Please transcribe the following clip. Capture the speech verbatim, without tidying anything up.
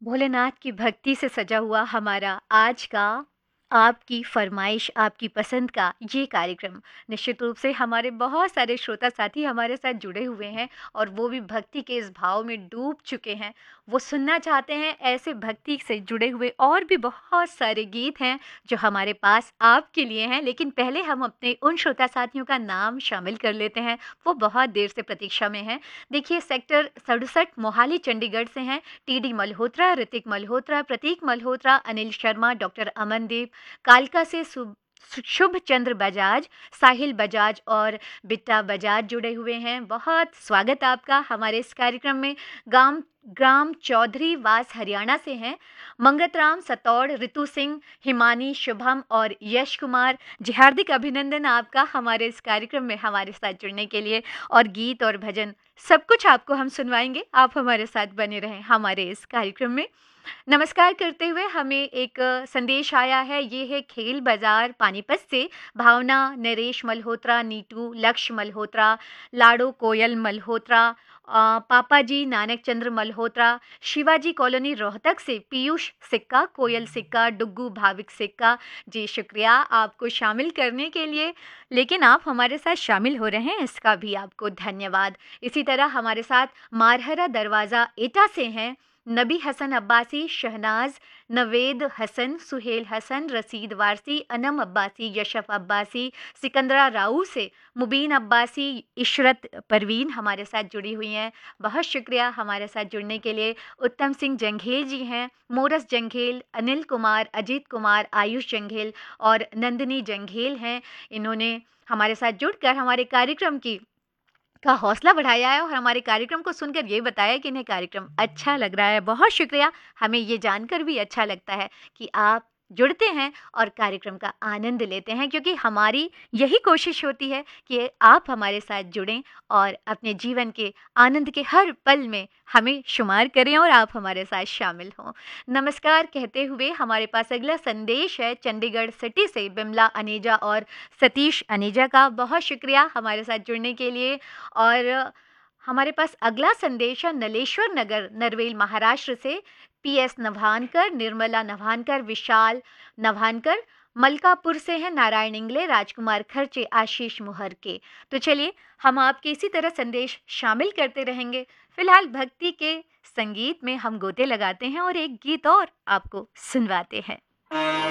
भोलेनाथ की भक्ति से सजा हुआ हमारा आज का आपकी फरमाइश, आपकी पसंद का ये कार्यक्रम निश्चित रूप से हमारे बहुत सारे श्रोता साथी हमारे साथ जुड़े हुए हैं और वो भी भक्ति के इस भाव में डूब चुके हैं। वो सुनना चाहते हैं ऐसे भक्ति से जुड़े हुए और भी बहुत सारे गीत हैं जो हमारे पास आपके लिए हैं। लेकिन पहले हम अपने उन श्रोता साथियों का नाम शामिल कर लेते हैं, वो बहुत देर से प्रतीक्षा में हैं। देखिए, सेक्टर सड़सठ मोहाली चंडीगढ़ से हैं टी डी मल्होत्रा, ऋतिक मल्होत्रा, प्रतीक मल्होत्रा, अनिल शर्मा, डॉक्टर अमनदीप। कालका से शुभ शुभ चंद्र बजाज, साहिल बजाज और बिट्टा बजाज जुड़े हुए हैं। बहुत स्वागत आपका हमारे इस कार्यक्रम में। गांव ग्राम चौधरी वास हरियाणा से हैं मंगतराम सतौड़, ऋतु सिंह, हिमानी, शुभम और यश कुमार जी। हार्दिक अभिनंदन आपका हमारे इस कार्यक्रम में हमारे साथ जुड़ने के लिए। और गीत और भजन सब कुछ आपको हम सुनवाएंगे, आप हमारे साथ बने रहें हमारे इस कार्यक्रम में। नमस्कार करते हुए हमें एक संदेश आया है, ये है खेल बाजार पानीपत से। भावना, नरेश मल्होत्रा, नीटू, लक्ष्य मल्होत्रा, लाडो कोयल मल्होत्रा, आ, पापा जी नानक चंद्र मल्होत्रा, शिवाजी कॉलोनी रोहतक से पीयूष सिक्का, कोयल सिक्का, डुग्गू भाविक सिक्का जी। शुक्रिया आपको शामिल करने के लिए, लेकिन आप हमारे साथ शामिल हो रहे हैं इसका भी आपको धन्यवाद। इसी तरह हमारे साथ मारहरा दरवाज़ा एटा से हैं नबी हसन अब्बासी, शहनाज, नवेद हसन, सुहेल हसन, रसीद वारसी, अनम अब्बासी, यशफ अब्बासी, सिकंदरा राऊ से मुबीन अब्बासी, इशरत परवीन हमारे साथ जुड़ी हुई हैं। बहुत शुक्रिया हमारे साथ जुड़ने के लिए। उत्तम सिंह जंघेल जी हैं, मोरस जंघेल, अनिल कुमार, अजीत कुमार, आयुष जंघेल और नंदिनी जंघेल हैं। इन्होंने हमारे साथ जुड़कर हमारे कार्यक्रम की का हौसला बढ़ाया है और हमारे कार्यक्रम को सुनकर ये बताया कि इन्हें कार्यक्रम अच्छा लग रहा है। बहुत शुक्रिया। हमें ये जानकर भी अच्छा लगता है कि आप जुड़ते हैं और कार्यक्रम का आनंद लेते हैं, क्योंकि हमारी यही कोशिश होती है कि आप हमारे साथ जुड़ें और अपने जीवन के आनंद के हर पल में हमें शुमार करें और आप हमारे साथ शामिल हों। नमस्कार कहते हुए हमारे पास अगला संदेश है चंडीगढ़ सिटी से बिमला अनेजा और सतीश अनेजा का। बहुत शुक्रिया हमारे साथ जुड़ने के लिए। और हमारे पास अगला संदेश है नलेश्वर नगर, नरवेल, महाराष्ट्र से पी एस नभानकर, निर्मला नभानकर, विशाल नभानकर। मलकापुर से हैं नारायण इंगले, राजकुमार खर्चे, आशीष मुहर के। तो चलिए हम आपके इसी तरह संदेश शामिल करते रहेंगे। फिलहाल भक्ति के संगीत में हम गोते लगाते हैं और एक गीत और आपको सुनवाते हैं।